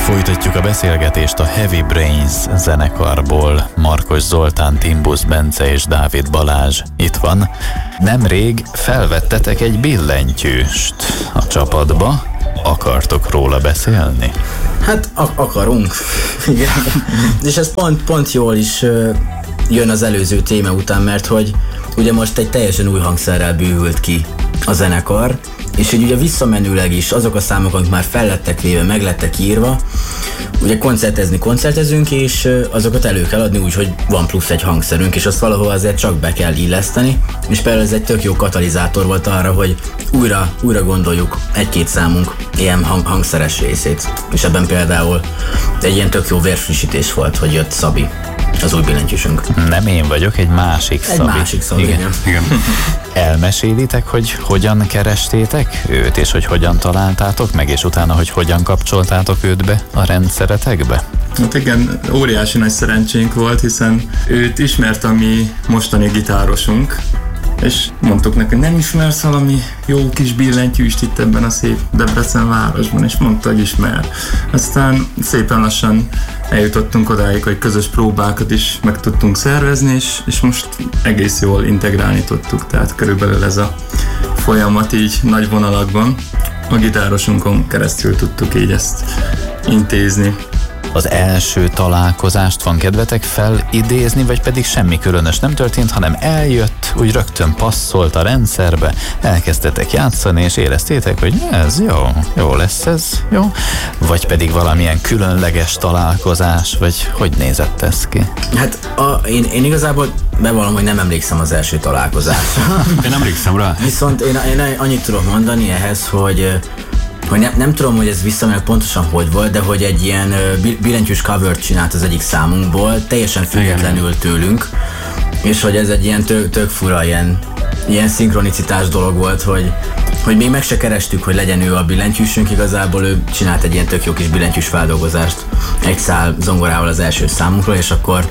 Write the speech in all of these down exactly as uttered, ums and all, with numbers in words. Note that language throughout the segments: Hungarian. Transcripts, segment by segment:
Folytatjuk a beszélgetést a Heavy Brains zenekarból. Markos Zoltán, Timbusz Bence és Dávid Balázs itt van. Nemrég felvettetek egy billentyűst a csapatba. Akartok róla beszélni? Hát ak- akarunk. Igen. És ez pont, pont jól is uh, jön az előző téma után, mert hogy ugye most egy teljesen új hangszerrel bővült ki a zenekar, és hogy ugye visszamenőleg is azok a számok, amik már fellettek véve, meg lettek írva, ugye koncertezni koncertezünk, és azokat elő kell adni úgy, hogy van plusz egy hangszerünk, és azt valahol azért csak be kell illeszteni, és például ez egy tök jó katalizátor volt arra, hogy újra, újra gondoljuk egy-két számunk ilyen hang- hangszeres részét, és ebben például egy ilyen tök jó vérfrissítés volt, hogy jött Szabi, az új billentyűsünk. Nem én vagyok, egy másik Egy Szabi. másik Szabi, igen. igen. Elmesélitek, hogy hogyan kerestétek őt, és hogy hogyan találtátok meg, és utána, hogy hogyan kapcsoltátok őt be a rendszeretekbe? Hát igen, óriási nagy szerencsénk volt, hiszen őt ismert a mi mostani gitárosunk, és mondtuk neki, nem ismersz valami jó kis billentyűst itt ebben a szép Debrecen városban, és mondta, hogy ismer. Aztán szépen lassan eljutottunk odáig, hogy közös próbákat is meg tudtunk szervezni, és, és most egész jól integrálni tudtuk, tehát körülbelül ez a folyamat így nagy vonalakban a gitárosunkon keresztül tudtuk így ezt intézni. Az első találkozást van kedvetek felidézni, vagy pedig semmi különös nem történt, hanem eljött, úgy rögtön passzolt a rendszerbe, elkezdtetek játszani, és éreztétek, hogy ez jó, jó lesz ez, jó? Vagy pedig valamilyen különleges találkozás, vagy hogy nézett ez ki? Hát a, én, én igazából bevallom, hogy nem emlékszem az első találkozásra. Én emlékszem rá. Viszont én, én annyit tudok mondani ehhez, hogy hogy nem, nem tudom, hogy ez visszamenőleg pontosan hogy volt, de hogy egy ilyen uh, billentyűs covert csinált az egyik számunkból, teljesen függetlenül tőlünk, és hogy ez egy ilyen tök, tök fura, ilyen, ilyen szinkronicitás dolog volt, hogy, hogy még meg se kerestük, hogy legyen ő a billentyűsünk, igazából ő csinált egy ilyen tök jó kis billentyűs feldolgozást egy szál zongorával az első számunkról, és akkor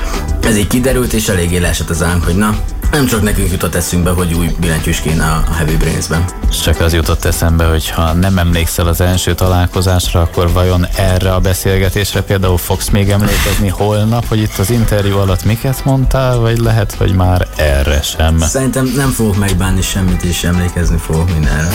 ez így kiderült, és eléggé leesett az ánk, hogy na, nem csak nekünk jutott eszünkbe, hogy új billentyűs kéne a Heavy Brains-ben. Csak az jutott eszembe, hogy ha nem emlékszel az első találkozásra, akkor vajon erre a beszélgetésre például fogsz még emlékezni holnap, hogy itt az interjú alatt miket mondtál, vagy lehet, hogy már erre sem? Szerintem nem fogok megbánni semmit, és emlékezni fogok mindenre.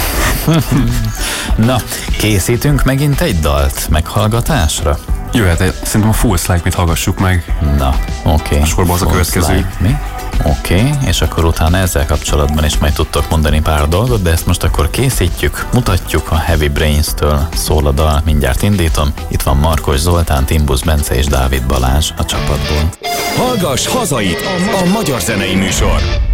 Na, készítünk megint egy dalt meghallgatásra? Jöhet egy, szerintem a Fools Like Me-t hallgassuk meg. Na, oké. Okay. A sorban az a következő. Like mi? Oké, okay, és akkor utána ezzel kapcsolatban is majd tudtok mondani pár dolgot, de ezt most akkor készítjük, mutatjuk, a Heavy Brains-től szól a dal, mindjárt indítom. Itt van Markos Zoltán, Timbusz Bence és Dávid Balázs a csapatból. Hallgass hazait, a magyar zenei műsor.